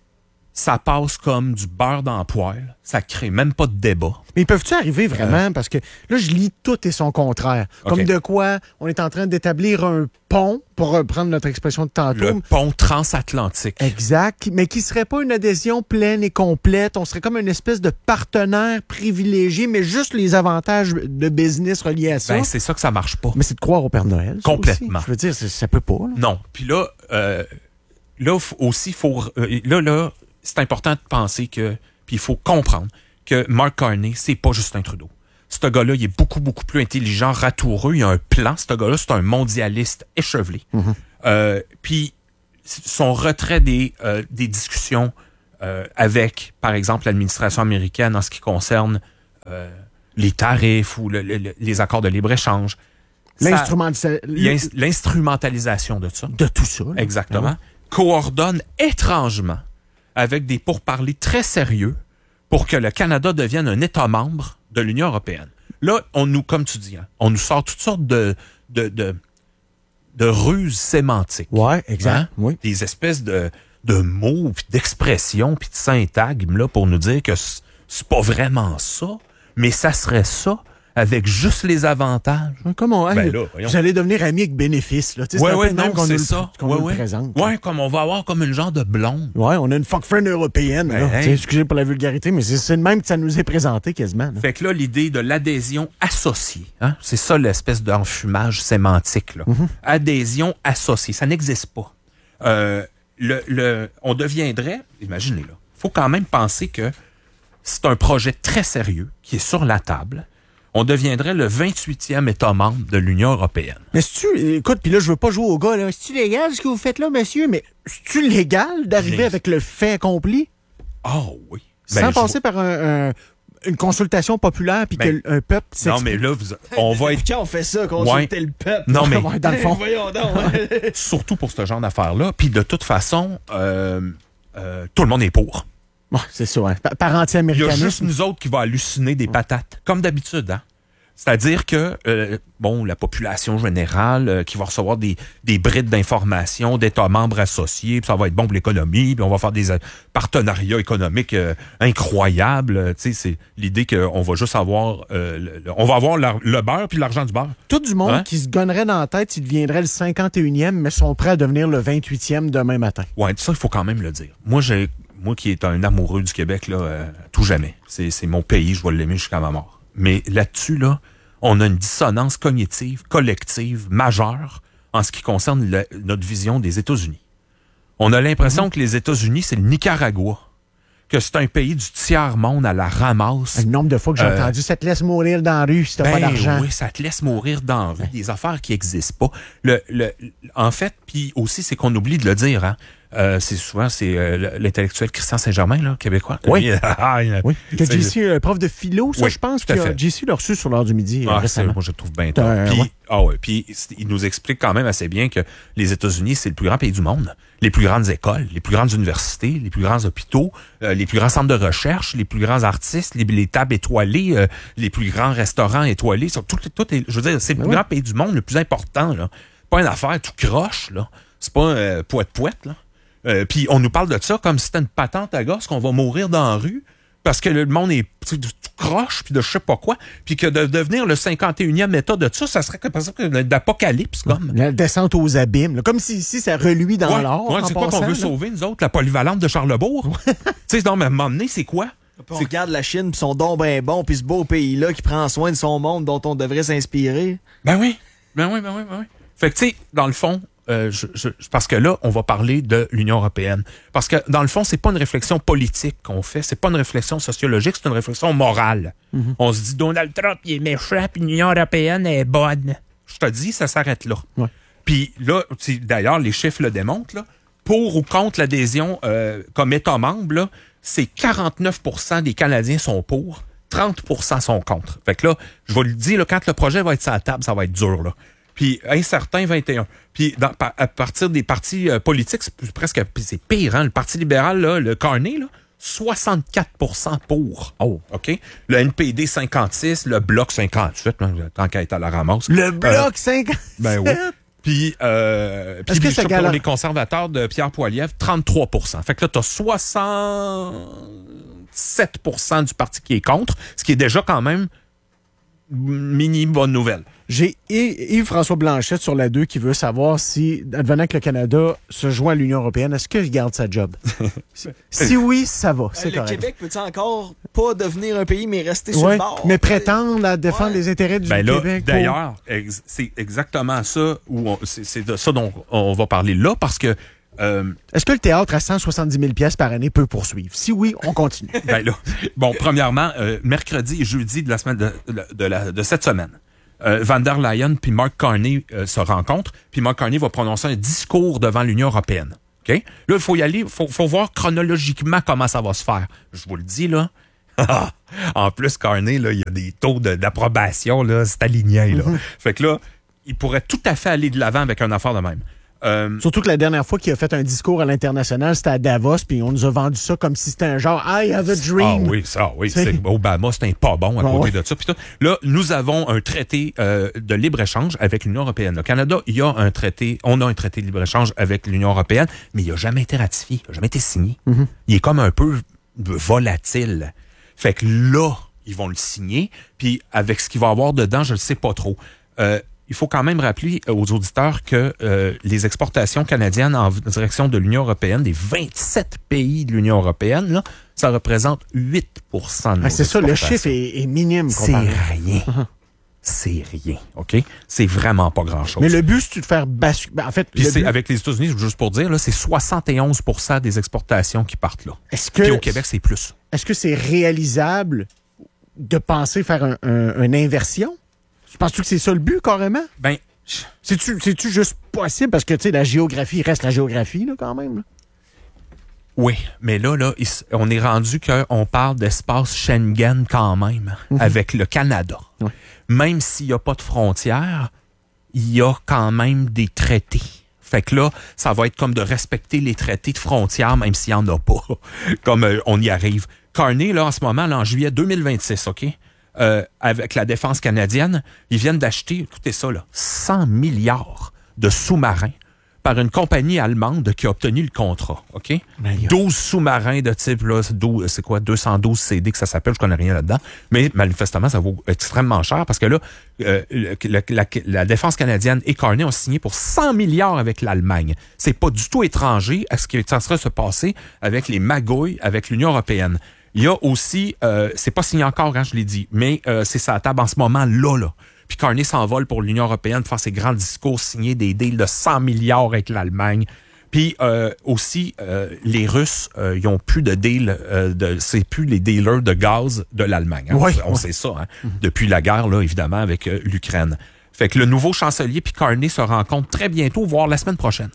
ça passe comme du beurre dans le poêle. Ça crée même pas de débat. Mais peuvent-tu arriver vraiment? Parce que là, je lis tout et son contraire. Comme OK. de quoi on est en train d'établir un pont, pour reprendre notre expression de tantôt. Le pont transatlantique. Exact, mais qui serait pas une adhésion pleine et complète. On serait comme une espèce de partenaire privilégié, mais juste les avantages de business reliés à ça. Ben, c'est ça que ça marche pas. Mais c'est de croire au Père Noël. ça Complètement. aussi. Je veux dire, ça, ça peut pas. là. Non. Puis là, euh, là f- aussi, faut, euh, là, là, c'est important de penser que, puis il faut comprendre que Mark Carney, c'est pas Justin Trudeau. Ce gars-là, il est beaucoup, beaucoup plus intelligent, ratoureux. Il a un plan. Ce gars-là, c'est un mondialiste échevelé. Euh, puis son retrait des, euh, des discussions euh, avec, par exemple, l'administration américaine en ce qui concerne euh, les tarifs ou le- le- le- les accords de libre-échange, L'instrumentalisa- l'ins- l'instrumentalisation de ça. de tout ça. là. Exactement. Ah Coordonne étrangement avec des pourparlers très sérieux pour que le Canada devienne un État membre de l'Union européenne. Là, on nous, comme tu dis, hein, on nous sort toutes sortes de, de, de, de ruses sémantiques. Ouais, exact. Hein? Oui. Des espèces de, de mots, puis d'expressions, puis de syntagmes là, pour nous dire que c- c'est pas vraiment ça, mais ça serait ça avec juste les avantages. Comment Ben hey, là, voyons. vous allez devenir amis avec bénéfice. Là. Tu sais, Ouais, c'est un ouais, peu de même non, qu'on c'est nous le- ça. qu'on ouais, nous le ouais. présente. Ouais, comme on va avoir comme une genre de blonde. Ouais, on a une fuck friend européenne. Ben, là. hey. Tu sais, Excusez pour la vulgarité, mais c'est, c'est de même que ça nous est présenté quasiment. là. Fait que là, l'idée de l'adhésion associée, hein, c'est ça l'espèce d'enfumage sémantique. Là. Mm-hmm. Adhésion associée, ça n'existe pas. Euh, le, le, on deviendrait, imaginez là, faut quand même penser que c'est un projet très sérieux qui est sur la table. On deviendrait le vingt-huitième État membre de l'Union européenne. Mais c'est-tu, écoute, puis là, je veux pas jouer au gars, là. C'est-tu légal ce que vous faites là, monsieur? Mais c'est-tu légal d'arriver Bien. avec le fait accompli? Ah oui. Sans Ben, je passer par un, un- une consultation populaire puis Ben, que un peuple vois- Non, s'exprime? mais là, vous- on va être Quand on fait ça, consulter Ouais. le peuple. Non, mais- Ouais, dans le fond. Voyons donc. hein. surtout pour ce genre d'affaires-là. Puis de toute façon, euh, euh, tout le monde est pour. Ouais, c'est ça, hein. Pa- Par Il y a anti-américanisme. juste nous autres qui va halluciner des patates, comme d'habitude, hein. C'est-à-dire que, euh, bon, la population générale euh, qui va recevoir des, des brides d'informations d'États membres associés, puis ça va être bon pour l'économie, puis on va faire des euh, partenariats économiques euh, incroyables. Euh, Tu sais, c'est l'idée qu'on va juste avoir, euh, le, le- on va avoir l'ar- le beurre puis l'argent du beurre. Tout du monde Hein? qui se gonnerait dans la tête s'il deviendrait le cinquante et unième, mais sont prêts à devenir le vingt-huitième demain matin. Ouais, ça, il faut quand même le dire. Moi, j'ai, moi qui est un amoureux du Québec, là, euh, tout jamais. C'est, c'est mon pays, je vais l'aimer jusqu'à ma mort. Mais là-dessus, là, on a une dissonance cognitive, collective, majeure en ce qui concerne le- notre vision des États-Unis. On a l'impression que les États-Unis, c'est le Nicaragua, que c'est un pays du tiers-monde à la ramasse. Le nombre de fois que j'ai Euh, entendu « ça te laisse mourir dans la rue si t'as pas Ben d'argent oui, ça te laisse mourir dans la rue, des affaires qui n'existent pas. Le, le, en fait, puis aussi, c'est qu'on oublie de le dire, hein. Euh, c'est souvent, c'est euh, l'intellectuel Christian Saint-Germain, là, québécois. Oui. Lui, ah, il- Oui. Que c'est- J C, euh, prof de philo, ça, Oui, je pense tout à que fait. J C l'a reçu sur l'heure du midi euh, Ah, c'est- récemment. moi, je le trouve bien Euh, tard. Puis, ouais. ah ouais, puis c'est- il nous explique quand même assez bien que les États-Unis, c'est le plus grand pays du monde. Les plus grandes écoles, les plus grandes universités, les plus grands hôpitaux, euh, les plus grands centres de recherche, les plus grands artistes, les, les tables étoilées, euh, les plus grands restaurants étoilés. Sont tout, tout est- je veux dire, c'est le Ben plus oui. grand pays du monde, le plus important. Là. Pas une affaire tout croche, là. C'est pas euh, poète-poète, là. Euh, puis on nous parle de ça comme si c'était une patente à gosse qu'on va mourir dans la rue parce que le monde est tu sais, tout croche puis de je sais pas quoi, puis que de devenir le cinquante et unième État de ça, ça serait comme ça que d'apocalypse comme. La descente aux abîmes. là. Comme si ici, ça reluit dans Ouais, l'or. ouais, en c'est quoi qu'on passant, veut là. sauver nous autres, la polyvalente de Charlebourg. Tu sais, non mais à un moment donné, c'est quoi? Puis on regarde la Chine, puis son don ben bon, puis ce beau pays-là qui prend soin de son monde dont on devrait s'inspirer. Ben oui, ben oui, ben oui, ben oui. Fait que tu sais, dans le fond, euh, je, je, parce que là, on va parler de l'Union européenne. Parce que dans le fond, c'est pas une réflexion politique qu'on fait, c'est pas une réflexion sociologique, c'est une réflexion morale. On se dit Donald Trump, il est méchant, puis l'Union européenne est bonne. Je te dis, ça s'arrête là. Ouais. Puis là, tu sais, d'ailleurs, les chiffres le démontrent, là, pour ou contre l'adhésion euh, comme État membre, là, c'est quarante-neuf pour cent des Canadiens sont pour, trente pour cent sont contre. Fait que là, je vais le dire, là, quand le projet va être sur la table, ça va être dur, là. Puis incertain, vingt et un. Puis dans, pa- à partir des partis euh, politiques, c'est plus- presque puis c'est pire, hein. Le Parti libéral, là, le Carney, là, soixante-quatre pour cent pour. Oh. OK? Le N P D, cinquante-six, le Bloc, cinquante-huit, hein, tant qu'à être à la ramasse. Le Euh, bloc cinquante. ben oui. Puis, euh, puis Est-ce que je ça sais, gala- pour les conservateurs de Pierre Poilievre, trente-trois pour cent. Fait que là, t'as soixante-sept pour cent du parti qui est contre, ce qui est déjà quand même mini bonne nouvelle. J'ai Y- Yves-François Blanchette sur la deux qui veut savoir si, advenant que le Canada se joint à l'Union européenne, est-ce qu'il garde sa job? si, si oui, ça va, c'est le correct. Québec peut-il encore pas devenir un pays, mais rester sur Ouais, le bord? mais prétendre à défendre Ouais. les intérêts du Ben là, Québec. pour- d'ailleurs, ex- c'est exactement ça où on- c'est c'est de ça dont on va parler là, parce que euh, Est-ce que le théâtre à cent soixante-dix mille pièces par année peut poursuivre? Si oui, on continue. ben là, bon, premièrement, euh, mercredi et jeudi de la semaine de, de, de la, de cette semaine, euh, Van der Leyen puis Mark Carney euh, se rencontrent, puis Mark Carney va prononcer un discours devant l'Union européenne. OK? Là, il faut y aller, il faut, faut voir chronologiquement comment ça va se faire. Je vous le dis, là. En plus, Carney, là, il y a des taux de- d'approbation, là, c'est aligné, là. Fait que là, il pourrait tout à fait aller de l'avant avec une affaire de même. Euh, Surtout que la dernière fois qu'il a fait un discours à l'international, c'était à Davos, puis on nous a vendu ça comme si c'était un genre « I have a dream ». Ah oui, ça, oui. C'est... C'est, Obama, c'est un pas bon à Ah, côté ouais. de ça. Puis tout. Là, nous avons un traité euh, de libre-échange avec l'Union européenne. Le Canada, il y a un traité, on a un traité de libre-échange avec l'Union européenne, mais il n'a jamais été ratifié, il n'a jamais été signé. Mm-hmm. Il est comme un peu volatile. Fait que là, ils vont le signer, puis avec ce qu'il va y avoir dedans, je ne sais pas trop. Euh, Il faut quand même rappeler aux auditeurs que euh, les exportations canadiennes en direction de l'Union européenne, des vingt-sept pays de l'Union européenne, là, ça représente huit pour cent de nos ah, c'est ça, le exportations. chiffre est, est minime. C'est comparé. rien. C'est rien, OK? C'est vraiment pas grand-chose. Mais le but, c'est de faire basculer. Ben, en fait, Puis le c'est, but... avec les États-Unis, juste pour dire, là, c'est soixante et onze pour cent des exportations qui partent là. Est-ce que... Puis au Québec, c'est plus. Est-ce que c'est réalisable de penser faire un, un, une inversion? Penses-tu que c'est ça le but, carrément? Ben, C'est-tu, c'est-tu juste possible? Parce que, tu sais, la géographie reste la géographie, là, quand même. Là. oui, mais là, là, on est rendu qu'on parle d'espace Schengen quand même, mm-hmm. avec le Canada. Ouais. Même s'il n'y a pas de frontières, il y a quand même des traités. Fait que là, ça va être comme de respecter les traités de frontières, même s'il n'y en a pas. Comme euh, on y arrive. Carney, là, en ce moment, là, en juillet deux mille vingt-six, OK? Euh, avec la défense canadienne, ils viennent d'acheter, écoutez ça, là, cent milliards de sous-marins par une compagnie allemande qui a obtenu le contrat, OK? douze sous-marins de type, là, douze, c'est quoi, deux cent douze C D que ça s'appelle, je connais rien là-dedans, mais manifestement, ça vaut extrêmement cher parce que là, euh, le, la, la, la défense canadienne et Carney ont signé pour cent milliards avec l'Allemagne. C'est pas du tout étranger à ce qui est en train de se passer avec les magouilles avec l'Union européenne. Il y a aussi, euh, c'est pas signé encore, hein, je l'ai dit, mais euh, c'est sa table en ce moment, là, là. Puis Carney s'envole pour l'Union européenne, faire ses grands discours, signer des deals de cent milliards avec l'Allemagne. Puis euh, aussi, euh, les Russes, euh, ils ont plus de deals, euh, de, c'est plus les dealers de gaz de l'Allemagne. Hein. Oui, on on oui. sait ça, hein, mm-hmm. depuis la guerre, là, évidemment, avec euh, l'Ukraine. Fait que le nouveau chancelier puis Carney se rencontrent très bientôt, voire la semaine prochaine,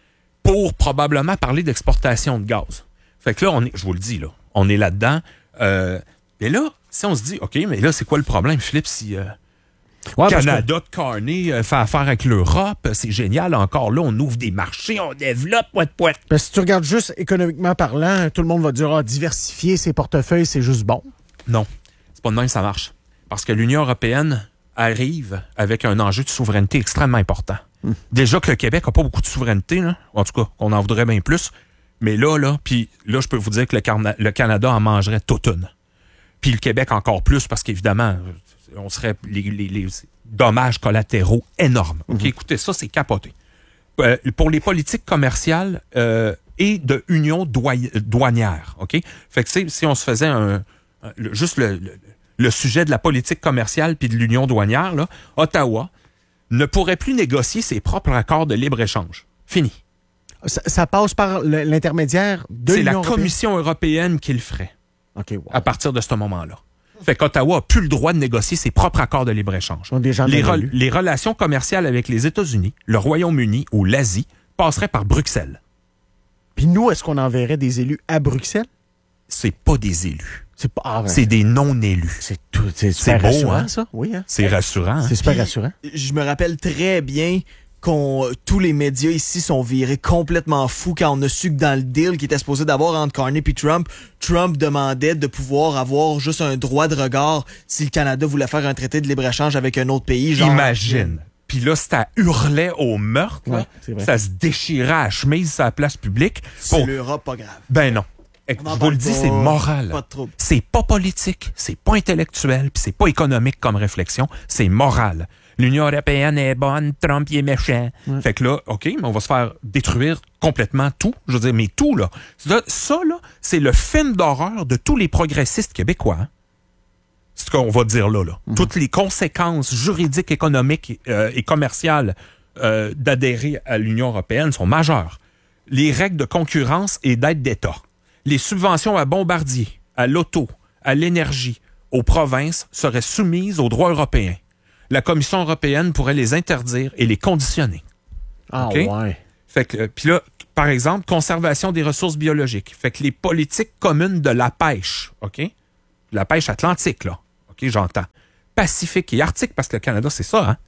pour probablement parler d'exportation de gaz. Fait que là, on est, je vous le dis, là, on est là-dedans. Euh, et là, si on se dit, OK, mais là, c'est quoi le problème, Philippe, si euh, Ouais, Canada que... de Carney euh, fait affaire avec l'Europe, c'est génial, encore là, on ouvre des marchés, on développe, poète, poète. Parce que si tu regardes juste économiquement parlant, tout le monde va dire, ah, diversifier ses portefeuilles, c'est juste bon. Non, c'est pas de même que ça marche. Parce que l'Union européenne arrive avec un enjeu de souveraineté extrêmement important. Hum. Déjà que le Québec n'a pas beaucoup de souveraineté, là, en tout cas, qu'on en voudrait bien plus. Mais là, là, puis là, je peux vous dire que le, Carna- le Canada en mangerait toute une. Puis le Québec encore plus, parce qu'évidemment, on serait les, les, les dommages collatéraux énormes. Mm-hmm. OK, écoutez, ça, c'est capoté. Euh, pour les politiques commerciales euh, et de union doy- douanière, OK? Fait que si on se faisait un, un le, juste le, le, le sujet de la politique commerciale puis de l'union douanière, là, Ottawa ne pourrait plus négocier ses propres accords de libre-échange. Fini. Ça, ça passe par l'intermédiaire de C'est l'Union la européenne? Commission européenne qui le ferait. OK, wow. À partir de ce moment-là. Fait qu'Ottawa n'a plus le droit de négocier ses propres accords de libre-échange. Des gens les, re- les relations commerciales avec les États-Unis, le Royaume-Uni ou l'Asie passeraient par Bruxelles. Puis nous, est-ce qu'on enverrait des élus à Bruxelles? C'est pas des élus. C'est pas. Ah, ouais. C'est des non-élus. C'est tout. C'est super beau, rassurant, hein? ça. Oui, hein? C'est rassurant. Hein? C'est super Puis, rassurant. Je me rappelle très bien qu'on tous les médias ici sont virés complètement fous quand on a su que dans le deal qui était supposé d'avoir entre Carney et Trump, Trump demandait de pouvoir avoir juste un droit de regard si le Canada voulait faire un traité de libre-échange avec un autre pays. Genre, Imagine. Puis là, ça hurlait au meurtre. Ouais, là. c'est vrai. Ça se déchirait à la chemise sur la place publique. c'est Pour... l'Europe, pas grave. Ben non. Je On en vous parle le dis, pas, c'est moral. Pas de trouble. C'est pas politique, c'est pas intellectuel, puis c'est pas économique comme réflexion, c'est moral. L'Union européenne est bonne, Trump il est méchant. Ouais. Fait que là, OK, mais on va se faire détruire complètement tout. Je veux dire, mais tout, là. Ça, ça là, c'est le film d'horreur de tous les progressistes québécois. Hein? C'est ce qu'on va dire là. là. Mm-hmm. Toutes les conséquences juridiques, économiques euh, et commerciales euh, d'adhérer à l'Union européenne sont majeures. Les règles de concurrence et d'aide d'État. Les subventions à Bombardier, à l'auto, à l'énergie, aux provinces seraient soumises aux droits européens. La Commission européenne pourrait les interdire et les conditionner. Ah okay? ouais. Fait que, puis là, par exemple, conservation des ressources biologiques. Fait que les politiques communes de la pêche, OK? La pêche atlantique, là. OK, j'entends. Pacifique et Arctique, parce que le Canada, c'est ça, hein?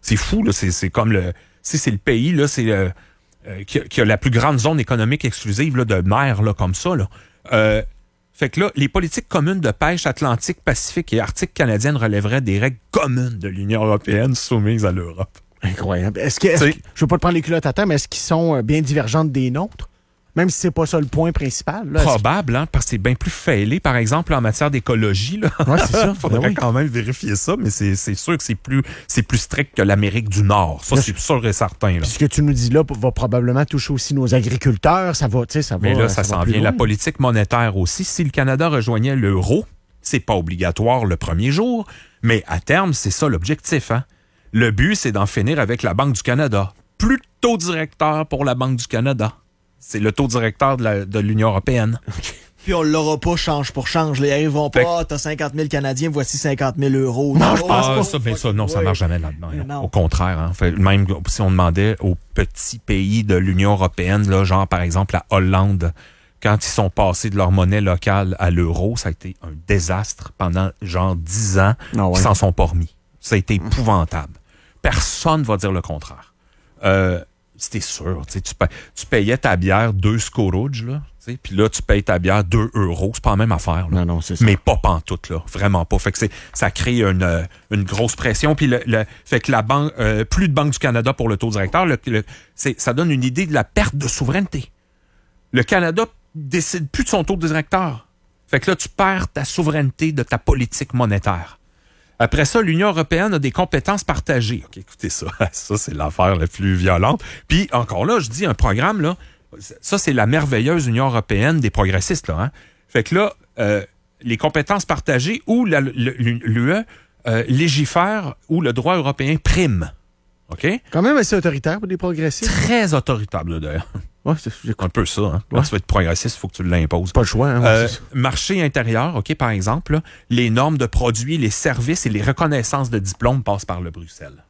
C'est fou, là. C'est, c'est comme le... Si c'est le pays, là, c'est le, euh, qui, a, qui a la plus grande zone économique exclusive là, de mer, là, comme ça, là. Euh, fait que là, les politiques communes de pêche atlantique, pacifique et arctique canadienne relèveraient des règles communes de l'Union européenne soumises à l'Europe. Incroyable. Est-ce que, est-ce que, je veux pas te prendre les culottes à terre, mais est-ce qu'ils sont euh, bien divergentes des nôtres? Même si c'est pas ça le point principal. Là, Probable, hein, parce que c'est bien plus failé, par exemple, en matière d'écologie. Là. Ouais, c'est ça. Faudrait ben oui. quand même vérifier ça, mais c'est, c'est sûr que c'est plus, c'est plus strict que l'Amérique du Nord. Ça, Là, c'est sûr et certain. Là. Puis ce que tu nous dis là va probablement toucher aussi nos agriculteurs. Ça va, tu sais, ça va. Mais là, ça, ça s'en va plus vient. loin. La politique monétaire aussi. Si le Canada rejoignait l'euro, c'est pas obligatoire le premier jour, mais à terme, c'est ça l'objectif. Hein? Le but, c'est d'en finir avec la Banque du Canada. Plus de taux directeur pour la Banque du Canada. C'est le taux directeur de, la, de l'Union européenne. Puis on l'aura pas change pour change. Là, ils arriveront Fait- pas, ah, t'as cinquante mille Canadiens, voici cinquante mille euros. Non, je pense Ah, pas. ça, ben ça, non, ça Ouais. marche jamais là-dedans. Mais là. non. Au contraire, hein. Fait, même si on demandait aux petits pays de l'Union européenne, là, genre par exemple la Hollande, quand ils sont passés de leur monnaie locale à l'euro, ça a été un désastre pendant genre dix ans. Ah ouais. Ils s'en sont pas remis. Ça a été épouvantable. Personne va dire le contraire. Euh, C'était sûr. Tu sais, tu, pay- tu payais ta bière deux scourges, là. tu sais, Puis là, tu payes ta bière deux euros. C'est pas la même affaire. Là. Non, non, c'est ça. Mais pas pantoute, là. Vraiment pas. Fait que c'est, ça crée une, euh, une grosse pression. Puis le, le- fait que la banque, euh, plus de Banque du Canada pour le taux directeur, le, le- c'est, ça donne une idée de la perte de souveraineté. Le Canada décide plus de son taux directeur. Fait que là, tu perds ta souveraineté de ta politique monétaire. Après ça, l'Union européenne a des compétences partagées. OK, écoutez ça. Ça, c'est l'affaire la plus violente. Puis, encore là, je dis un programme, là. Ça, c'est la merveilleuse Union européenne des progressistes, là. Hein? Fait que là, euh, les compétences partagées ou la, le- le- l'U E euh, légifère ou le droit européen prime. OK? Quand même assez autoritaire pour des progressistes. Très autoritaire, là, d'ailleurs. Ouais, c'est, j'écoute Un peu ça, hein. Quand Ouais. tu veux être progressiste, il faut que tu l'imposes. pas le choix. Hein, ouais, Euh, c'est ça. marché intérieur, OK, par exemple, là, les normes de produits, les services et les reconnaissances de diplômes passent par le Bruxelles.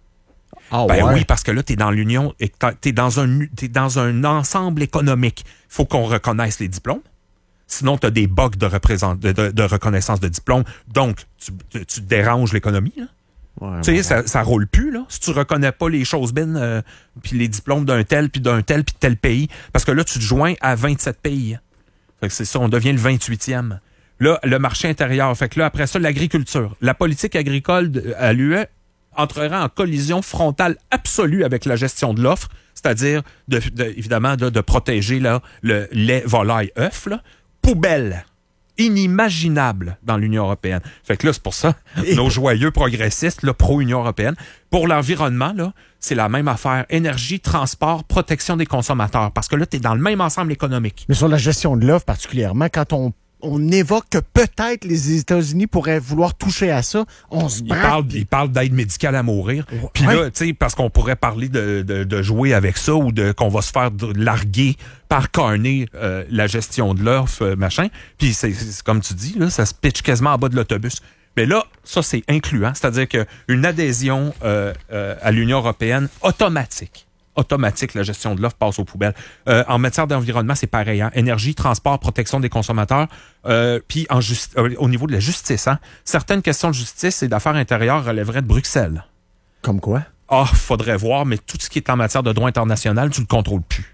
Ah, Ben ouais. oui, parce que là, tu es dans l'Union, et tu es dans un t'es dans un ensemble économique. Il faut qu'on reconnaisse les diplômes. Sinon, tu as des bugs de, représent- de, de, de reconnaissance de diplômes. Donc, tu, tu, tu déranges l'économie. Là. Ouais, Tu sais, ouais, ça, ça roule plus, là. Si tu reconnais pas les choses bien, euh, puis les diplômes d'un tel, puis d'un tel, puis de tel pays. Parce que là, tu te joins à vingt-sept pays. Fait que c'est ça, on devient le vingt-huitième. Là, le marché intérieur. Fait que là, après ça, l'agriculture. La politique agricole de- à l'U E entrera en collision frontale absolue avec la gestion de l'offre, c'est-à-dire, de, de- évidemment, de, de protéger là, le lait, volaille, œuf, là. Poubelle. Inimaginable dans l'Union européenne. Fait que là, c'est pour ça, nos joyeux progressistes, là, pro-Union européenne. Pour l'environnement, là, c'est la même affaire. Énergie, transport, protection des consommateurs. Parce que là, tu es dans le même ensemble économique. Mais sur la gestion de l'offre particulièrement, quand on, on évoque que peut-être les États-Unis pourraient vouloir toucher à ça, on se Il braque. parle, il parle d'aide médicale à mourir. Puis Ouais. là, tu sais, parce qu'on pourrait parler de, de, de jouer avec ça ou de qu'on va se faire de- larguer par Carney euh, la gestion de l'offre, euh, machin. Puis c'est, c'est comme tu dis, là, ça se pitch quasiment en bas de l'autobus. Mais là, ça, c'est incluant. C'est-à-dire qu'une adhésion euh, euh, à l'Union européenne automatique. Automatique, la gestion de l'offre passe aux poubelles. Euh, en matière d'environnement, c'est pareil. Hein? Énergie, transport, protection des consommateurs. Euh, puis en justi- euh, au niveau de la justice, hein? Certaines questions de justice et d'affaires intérieures relèveraient de Bruxelles. Comme quoi? Ah, faudrait voir, mais tout ce qui est en matière de droit international, tu le contrôles plus.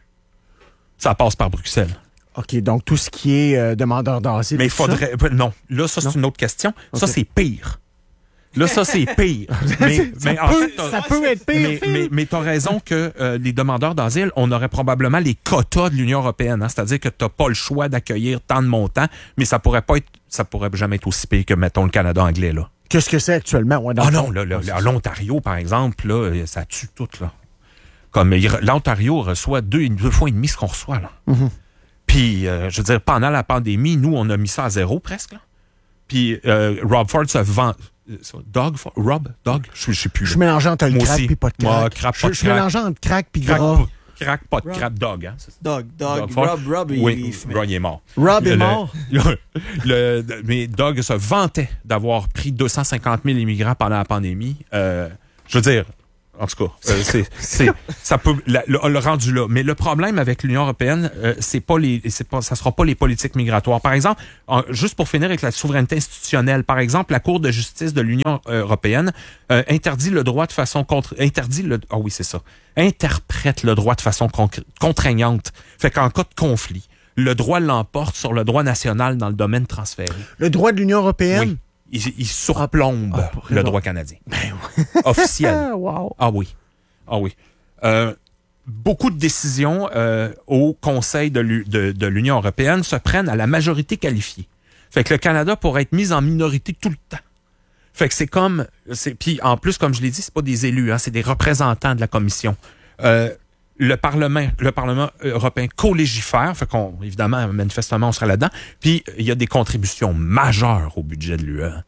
Ça passe par Bruxelles. OK, donc tout ce qui est euh, demandeur d'asile. Mais il tout ça? faudrait... euh, Non, là, ça, c'est Non? une autre question. Ça, Ok. c'est pire. Là, ça, c'est pire. mais, mais en peut- fait, t'as- ça peut être pire. Mais, mais, mais tu as raison que euh, les demandeurs d'asile, on aurait probablement les quotas de l'Union européenne. Hein? C'est-à-dire que tu n'as pas le choix d'accueillir tant de montants, mais ça pourrait pas être, ça pourrait jamais être aussi pire que, mettons, le Canada anglais. Là. Qu'est-ce que c'est actuellement? Ouais, dans Ah le non, fond. là, là, là, l'Ontario, par exemple, là, ça tue tout. Là. Comme il- l'Ontario reçoit deux, deux fois et demi ce qu'on reçoit. Là. Mhm. Puis, euh, je veux dire, pendant la pandémie, nous, on a mis ça à zéro presque. Là. Puis, euh, Rob Ford se vend... euh, Dog, Ford- Rob, Dog, je je sais plus. Je là. suis mélangé entre le Moi crack aussi. et pas de Moi, crack. crack, je, pas de je suis crack. mélangé entre crack puis Crack, gras. pas- crack, pas de crack, Dog. Hein, c'est ça. Dog, Dog, Dog Ford. Rob, Rob, il, Oui, il fumait. Rob, il est mort. Rob est Le- mort. Le, le- mais Doug se vantait d'avoir pris deux cent cinquante mille immigrants pendant la pandémie. Euh, je veux dire, En tout cas, euh, c'est, c'est, ça peut la, le, le rendu là. Mais le problème avec l'Union européenne, euh, c'est pas les, c'est pas, ça sera pas les politiques migratoires. Par exemple, en, juste pour finir avec la souveraineté institutionnelle, par exemple, la Cour de justice de l'Union européenne euh, interdit le droit de façon contre, interdit le, ah oui c'est ça, interprète le droit de façon con, contraignante. Fait qu'en cas de conflit, le droit l'emporte sur le droit national dans le domaine transféré. Le droit de l'Union européenne. Oui. Il, il surplombe ah, le bon. droit canadien. Ben oui. Officiel. Wow. Ah oui. Ah oui. Euh, beaucoup de décisions euh, au Conseil de, l'U, de, de l'Union européenne se prennent à la majorité qualifiée. Fait que le Canada pourrait être mis en minorité tout le temps. Fait que c'est comme... C'est, puis en plus, comme je l'ai dit, c'est pas des élus, hein, c'est des représentants de la Commission. Euh, le Parlement, le Parlement européen co-légifère, fait qu'on, évidemment, manifestement, on sera là-dedans. Puis il y a des contributions majeures au budget de l'U E.